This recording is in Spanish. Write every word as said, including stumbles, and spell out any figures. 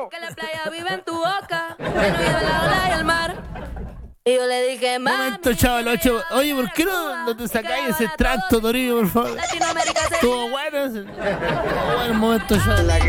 Que la playa vive en tu boca, el oído, la ola y el mar. Y yo le dije, mami, Momento, chaval, ocho. Oye, ¿por qué no, no te sacáis ese extracto, Toribio, por favor? Latinoamérica se Estuvo bueno ese. Estuvo bueno el momento, chaval.